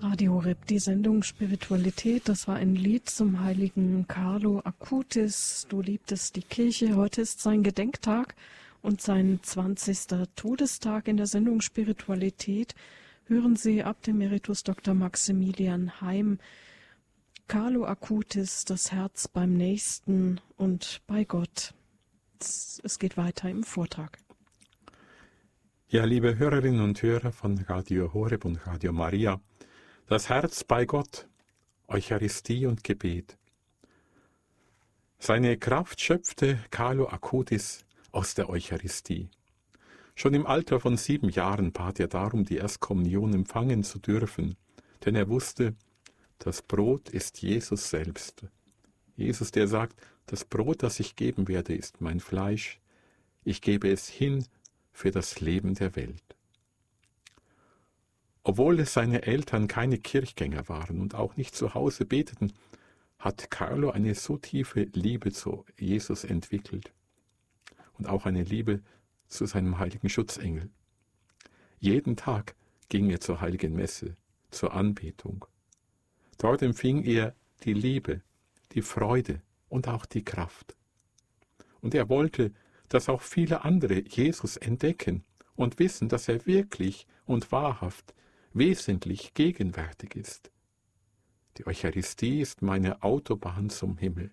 Radio Horeb, die Sendung Spiritualität, das war ein Lied zum heiligen Carlo Acutis. Du liebtest die Kirche. Heute ist sein Gedenktag und sein 20. Todestag. In der Sendung Spiritualität hören Sie ab dem Emeritus Dr. Maximilian Heim Carlo Acutis, das Herz beim Nächsten und bei Gott. Es geht weiter im Vortrag. Ja, liebe Hörerinnen und Hörer von Radio Horeb und Radio Maria, das Herz bei Gott, Eucharistie und Gebet. Seine Kraft schöpfte Carlo Acutis aus der Eucharistie. Schon im Alter von 7 Jahren bat er darum, die Erstkommunion empfangen zu dürfen, denn er wusste, das Brot ist Jesus selbst. Jesus, der sagt, das Brot, das ich geben werde, ist mein Fleisch. Ich gebe es hin für das Leben der Welt. Obwohl seine Eltern keine Kirchgänger waren und auch nicht zu Hause beteten, hat Carlo eine so tiefe Liebe zu Jesus entwickelt und auch eine Liebe zu seinem heiligen Schutzengel. Jeden Tag ging er zur heiligen Messe, zur Anbetung. Dort empfing er die Liebe, die Freude und auch die Kraft. Und er wollte, dass auch viele andere Jesus entdecken und wissen, dass er wirklich und wahrhaft wesentlich gegenwärtig ist. Die Eucharistie ist meine Autobahn zum Himmel.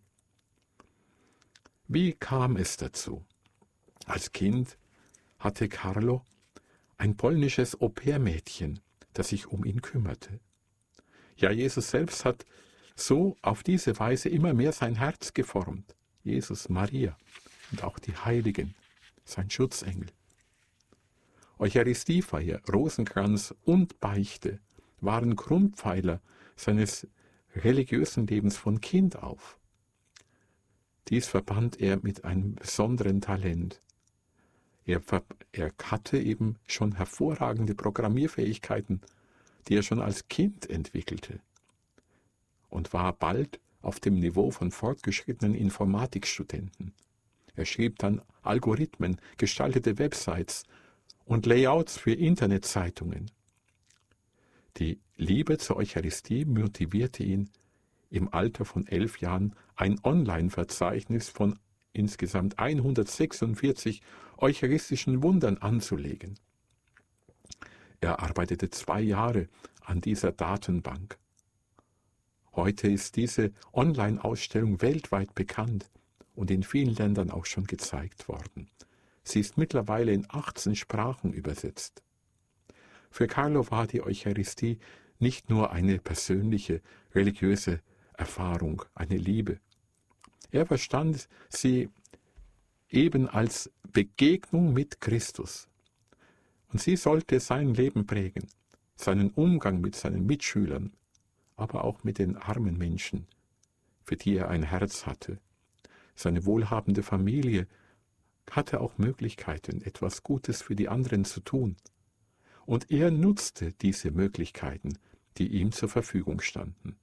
Wie kam es dazu? Als Kind hatte Carlo ein polnisches Au-pair-Mädchen, das sich um ihn kümmerte. Ja, Jesus selbst hat so auf diese Weise immer mehr sein Herz geformt. Jesus, Maria und auch die Heiligen, sein Schutzengel. Eucharistiefeier, Rosenkranz und Beichte waren Grundpfeiler seines religiösen Lebens von Kind auf. Dies verband er mit einem besonderen Talent. Er hatte eben schon hervorragende Programmierfähigkeiten, die er schon als Kind entwickelte und war bald auf dem Niveau von fortgeschrittenen Informatikstudenten. Er schrieb dann Algorithmen, gestaltete Websites und Layouts für Internetzeitungen. Die Liebe zur Eucharistie motivierte ihn, im Alter von 11 Jahren ein Online-Verzeichnis von insgesamt 146 eucharistischen Wundern anzulegen. Er arbeitete 2 Jahre an dieser Datenbank. Heute ist diese Online-Ausstellung weltweit bekannt und in vielen Ländern auch schon gezeigt worden. Sie ist mittlerweile in 18 Sprachen übersetzt. Für Carlo war die Eucharistie nicht nur eine persönliche, religiöse Erfahrung, eine Liebe. Er verstand sie eben als Begegnung mit Christus. Und sie sollte sein Leben prägen, seinen Umgang mit seinen Mitschülern, aber auch mit den armen Menschen, für die er ein Herz hatte. Seine wohlhabende Familie hatte auch Möglichkeiten, etwas Gutes für die anderen zu tun. Und er nutzte diese Möglichkeiten, die ihm zur Verfügung standen.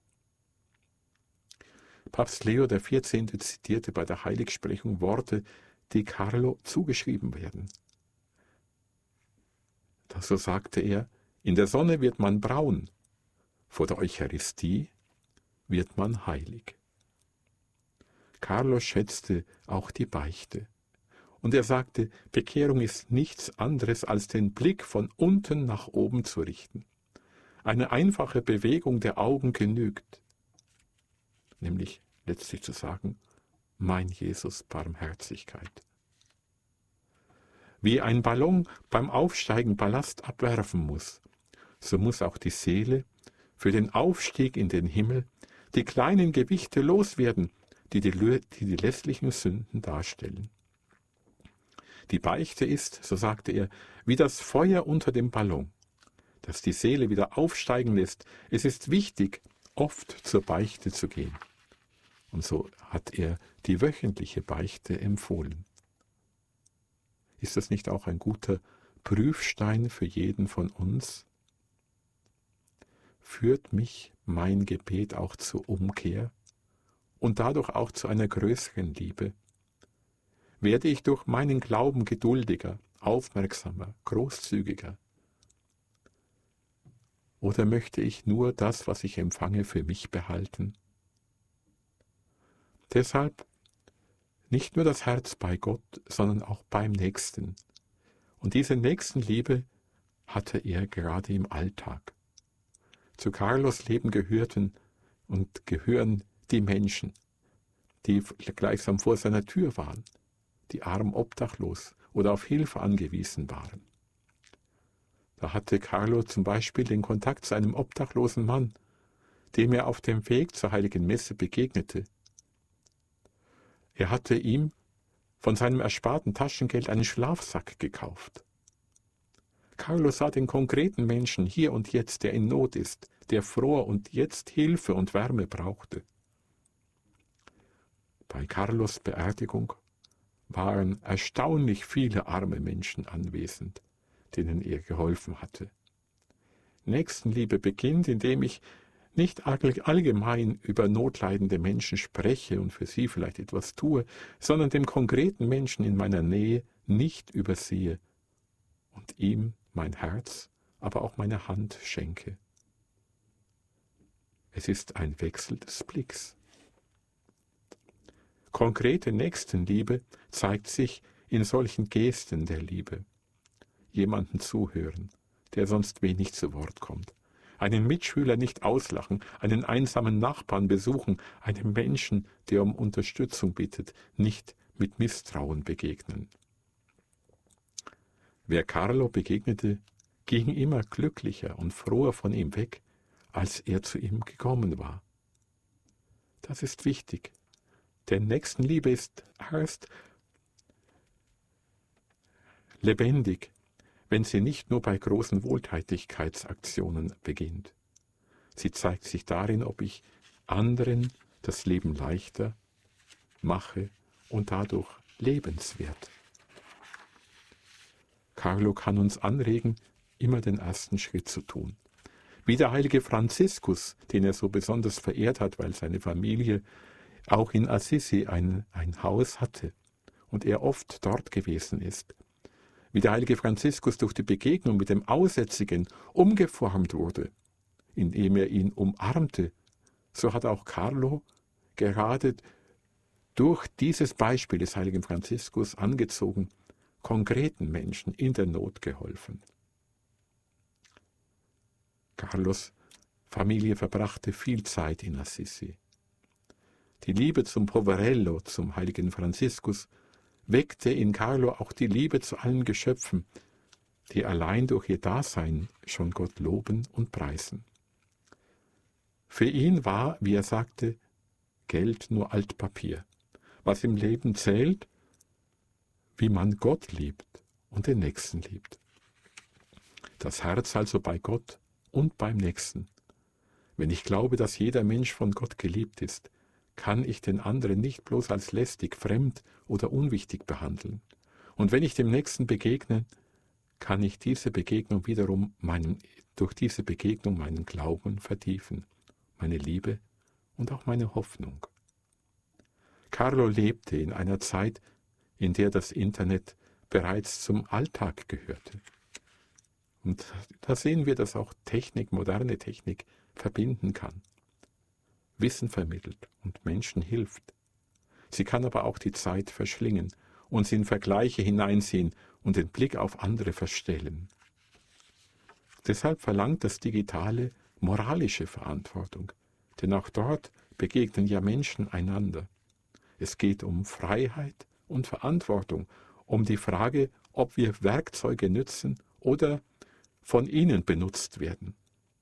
Papst Leo XIV. Zitierte bei der Heiligsprechung Worte, die Carlo zugeschrieben werden. So sagte er, in der Sonne wird man braun, vor der Eucharistie wird man heilig. Carlo schätzte auch die Beichte. Und er sagte, Bekehrung ist nichts anderes, als den Blick von unten nach oben zu richten. Eine einfache Bewegung der Augen genügt, nämlich letztlich zu sagen, mein Jesus, Barmherzigkeit. Wie ein Ballon beim Aufsteigen Ballast abwerfen muss, so muss auch die Seele für den Aufstieg in den Himmel die kleinen Gewichte loswerden, die lässlichen Sünden darstellen. Die Beichte ist, so sagte er, wie das Feuer unter dem Ballon, das die Seele wieder aufsteigen lässt. Es ist wichtig, oft zur Beichte zu gehen. Und so hat er die wöchentliche Beichte empfohlen. Ist das nicht auch ein guter Prüfstein für jeden von uns? Führt mich mein Gebet auch zur Umkehr und dadurch auch zu einer größeren Liebe? Werde ich durch meinen Glauben geduldiger, aufmerksamer, großzügiger? Oder möchte ich nur das, was ich empfange, für mich behalten? Deshalb nicht nur das Herz bei Gott, sondern auch beim Nächsten. Und diese Nächstenliebe hatte er gerade im Alltag. Zu Carlos Leben gehörten und gehören die Menschen, die gleichsam vor seiner Tür waren, die arm obdachlos oder auf Hilfe angewiesen waren. Da hatte Carlo zum Beispiel den Kontakt zu einem obdachlosen Mann, dem er auf dem Weg zur heiligen Messe begegnete. Er hatte ihm von seinem ersparten Taschengeld einen Schlafsack gekauft. Carlo sah den konkreten Menschen hier und jetzt, der in Not ist, der fror und jetzt Hilfe und Wärme brauchte. Bei Carlos Beerdigung waren erstaunlich viele arme Menschen anwesend, denen er geholfen hatte. Nächstenliebe beginnt, indem ich nicht allgemein über notleidende Menschen spreche und für sie vielleicht etwas tue, sondern dem konkreten Menschen in meiner Nähe nicht übersehe und ihm mein Herz, aber auch meine Hand schenke. Es ist ein Wechsel des Blicks. Konkrete Nächstenliebe zeigt sich in solchen Gesten der Liebe. Jemanden zuhören, der sonst wenig zu Wort kommt. Einen Mitschüler nicht auslachen, einen einsamen Nachbarn besuchen, einem Menschen, der um Unterstützung bittet, nicht mit Misstrauen begegnen. Wer Carlo begegnete, ging immer glücklicher und froher von ihm weg, als er zu ihm gekommen war. Das ist wichtig, denn Nächstenliebe ist erst lebendig, wenn sie nicht nur bei großen Wohltätigkeitsaktionen beginnt. Sie zeigt sich darin, ob ich anderen das Leben leichter mache und dadurch lebenswert. Carlo kann uns anregen, immer den ersten Schritt zu tun. Wie der heilige Franziskus, den er so besonders verehrt hat, weil seine Familie auch in Assisi ein Haus hatte und er oft dort gewesen ist. Wie der heilige Franziskus durch die Begegnung mit dem Aussätzigen umgeformt wurde, indem er ihn umarmte, so hat auch Carlo gerade durch dieses Beispiel des heiligen Franziskus angezogen, konkreten Menschen in der Not geholfen. Carlos Familie verbrachte viel Zeit in Assisi. Die Liebe zum Poverello, zum heiligen Franziskus, weckte in Carlo auch die Liebe zu allen Geschöpfen, die allein durch ihr Dasein schon Gott loben und preisen. Für ihn war, wie er sagte, Geld nur Altpapier. Was im Leben zählt, wie man Gott liebt und den Nächsten liebt. Das Herz also bei Gott und beim Nächsten. Wenn ich glaube, dass jeder Mensch von Gott geliebt ist, kann ich den anderen nicht bloß als lästig, fremd oder unwichtig behandeln. Und wenn ich dem Nächsten begegne, kann ich diese Begegnung wiederum durch diese Begegnung meinen Glauben vertiefen, meine Liebe und auch meine Hoffnung. Carlo lebte in einer Zeit, in der das Internet bereits zum Alltag gehörte. Und da sehen wir, dass auch Technik, moderne Technik, verbinden kann, Wissen vermittelt und Menschen hilft. Sie kann aber auch die Zeit verschlingen, uns in Vergleiche hineinziehen und den Blick auf andere verstellen. Deshalb verlangt das Digitale moralische Verantwortung, denn auch dort begegnen ja Menschen einander. Es geht um Freiheit und Verantwortung, um die Frage, ob wir Werkzeuge nützen oder von ihnen benutzt werden.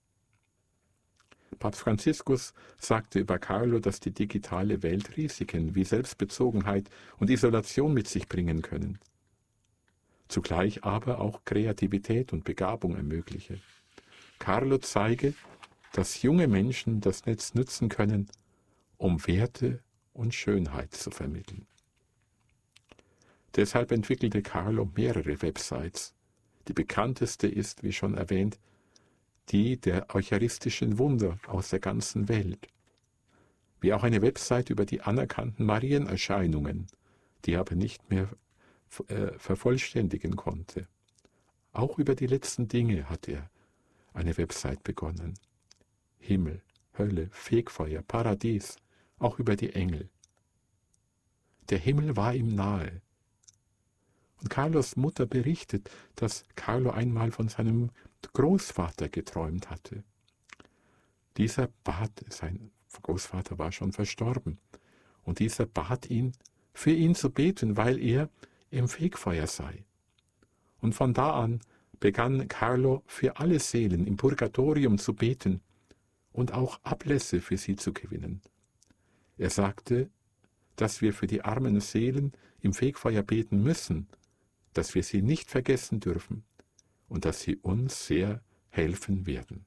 Papst Franziskus sagte über Carlo, dass die digitale Welt Risiken wie Selbstbezogenheit und Isolation mit sich bringen können. Zugleich aber auch Kreativität und Begabung ermögliche. Carlo zeige, dass junge Menschen das Netz nützen können, um Werte und Schönheit zu vermitteln. Deshalb entwickelte Carlo mehrere Websites. Die bekannteste ist, wie schon erwähnt, die der eucharistischen Wunder aus der ganzen Welt, wie auch eine Website über die anerkannten Marienerscheinungen, die aber nicht mehr vervollständigen konnte. Auch über die letzten Dinge hat er eine Website begonnen. Himmel, Hölle, Fegfeuer, Paradies, auch über die Engel. Der Himmel war ihm nahe. Und Carlos Mutter berichtet, dass Carlo einmal von seinem Großvater geträumt hatte. Dieser bat, sein Großvater war schon verstorben, und dieser bat ihn, für ihn zu beten, weil er im Fegfeuer sei. Und von da an begann Carlo für alle Seelen im Purgatorium zu beten und auch Ablässe für sie zu gewinnen. Er sagte, dass wir für die armen Seelen im Fegfeuer beten müssen, dass wir sie nicht vergessen dürfen und dass sie uns sehr helfen werden.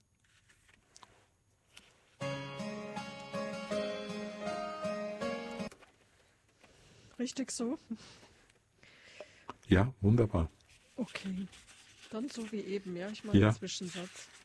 Richtig so? Ja, wunderbar. Okay. Dann so wie eben, ja. Ich mache Ja. einen Zwischensatz.